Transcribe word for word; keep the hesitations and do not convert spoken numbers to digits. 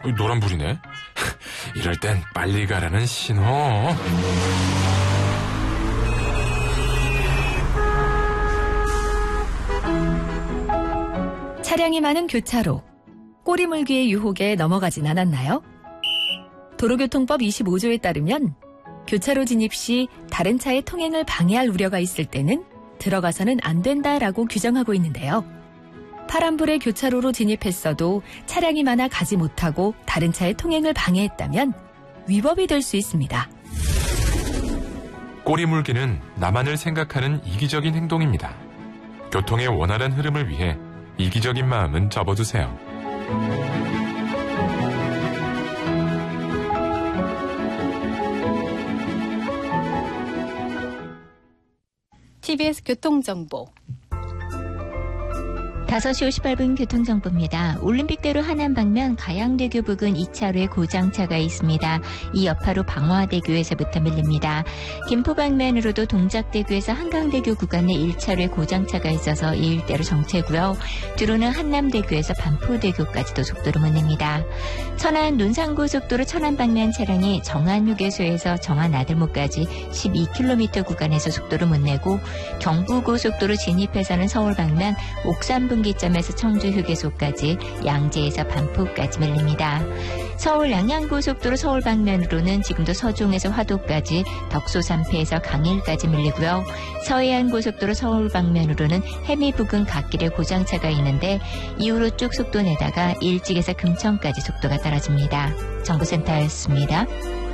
노란불이네. 이럴 땐 빨리 가라는 신호. 차량이 많은 교차로. 꼬리물기의 유혹에 넘어가진 않았나요? 도로교통법 이십오 조에 따르면 교차로 진입 시 다른 차의 통행을 방해할 우려가 있을 때는 들어가서는 안 된다라고 규정하고 있는데요. 파란불에 교차로로 진입했어도 차량이 많아 가지 못하고 다른 차의 통행을 방해했다면 위법이 될 수 있습니다. 꼬리물기는 나만을 생각하는 이기적인 행동입니다. 교통의 원활한 흐름을 위해 이기적인 마음은 접어두세요. 티비에스 교통정보. 다섯 시 오십팔 분 교통정보입니다. 올림픽대로 하남 방면 가양대교 부근 이 차로에 고장차가 있습니다. 이 여파로 방화대교에서부터 밀립니다. 김포 방면으로도 동작대교에서 한강대교 구간에 일 차로에 고장차가 있어서 이 일대로 정체고요. 뒤로는 한남대교에서 반포대교까지도 속도를 못 냅니다. 천안 논산고속도로 천안 방면 차량이 정안휴게소에서 정안아들목까지 십이 킬로미터 구간에서 속도를 못 내고 경부고속도로 진입해서는 서울 방면 옥산 분기점에서 청주휴게소까지 양재에서 반포까지 밀립니다. 서울 양양고속도로 서울 방면으로는 지금도 서종에서 화도까지 덕소 삼패에서 강일까지 밀리고요. 서해안고속도로 서울 방면으로는 해미 부근 갓길에 고장차가 있는데 이후로 쭉 속도 내다가 일찍에서 금천까지 속도가 떨어집니다. 정보센터였습니다.